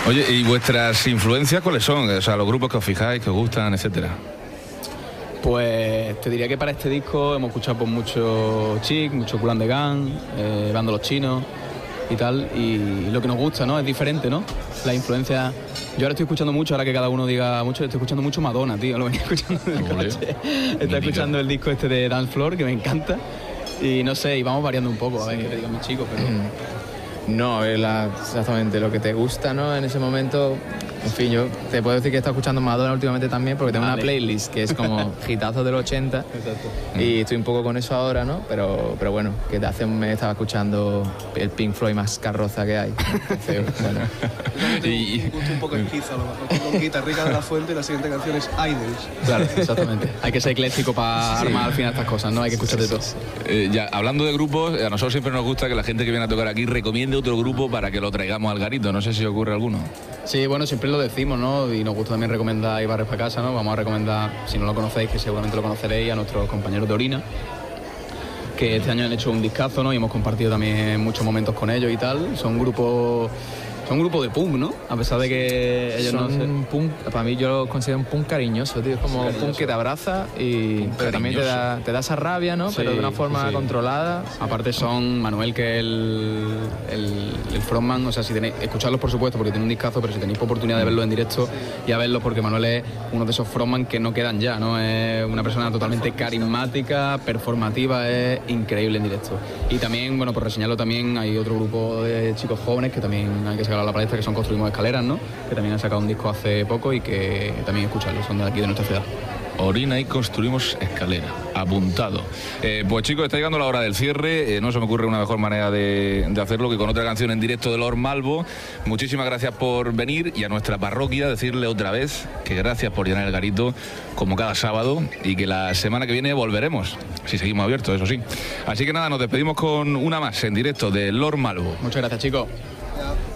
Oye, ¿y vuestras influencias cuáles son? O sea, los grupos que os fijáis, que os gustan, etcétera. Pues te diría que para este disco hemos escuchado pues mucho Chic, mucho Kool and the Gang, Bando Los Chinos y tal, y lo que nos gusta, ¿no? Es diferente, ¿no? La influencia. Yo ahora estoy escuchando mucho, ahora que cada uno diga mucho, estoy escuchando mucho Madonna, tío, lo venía escuchando en el coche. Estoy escuchando el disco este de Dance Floor, que me encanta, y no sé, y vamos variando un poco, a ver qué digan mis chicos, pero... No, es exactamente lo que te gusta, ¿no? En ese momento, en fin, yo te puedo decir que he estado escuchando Madonna últimamente también, porque tengo una playlist que es como hitazos del 80. Exacto. Y estoy un poco con eso ahora, ¿no? Pero bueno, que hace un mes estaba escuchando el Pink Floyd más carroza que hay. Entonces, bueno. Y un gusto un poco esquizo, a lo mejor con Guitarrica de la Fuente y la siguiente canción es Idols. Claro, exactamente. Hay que ser ecléctico para armar al final estas cosas, ¿no? Hay que escuchar de todo. Ya, hablando de grupos, a nosotros siempre nos gusta que la gente que viene a tocar aquí recomiende otro grupo para que lo traigamos al garito. No sé si ocurre alguno. Sí, bueno, siempre lo decimos, ¿no? Y nos gusta también recomendar Ibarres para casa, ¿no? Vamos a recomendar, si no lo conocéis, que seguramente lo conoceréis, a nuestros compañeros de Orina, que este año han hecho un discazo, ¿no? Y hemos compartido también muchos momentos con ellos y tal. Son un grupo de punk, ¿no? A pesar de que ellos son un punk, para mí yo lo considero un punk cariñoso, tío. Es como un punk que te abraza y pero también te da esa rabia, ¿no? Sí, pero de una forma controlada. Aparte son Manuel, que es el frontman, o sea, si tenéis, escucharlos por supuesto, porque tiene un discazo, pero si tenéis oportunidad de verlos en directo, ya verlos, porque Manuel es uno de esos frontman que no quedan ya, ¿no? Es una persona totalmente carismática, performativa, es increíble en directo. Y también, bueno, por reseñarlo también, hay otro grupo de chicos jóvenes que también hay que sacar a la palestra, que son Construimos Escaleras, ¿no? Que también han sacado un disco hace poco y que también escucharlos, son de aquí de nuestra ciudad. Orina y Construimos Escalera, apuntado. Pues chicos, está llegando la hora del cierre, no se me ocurre una mejor manera de hacerlo que con otra canción en directo de Lord Malvo. Muchísimas gracias por venir, y a nuestra parroquia decirle otra vez que gracias por llenar el garito como cada sábado, y que la semana que viene volveremos, si seguimos abiertos, eso sí. Así que nada, nos despedimos con una más en directo de Lord Malvo. Muchas gracias, chicos.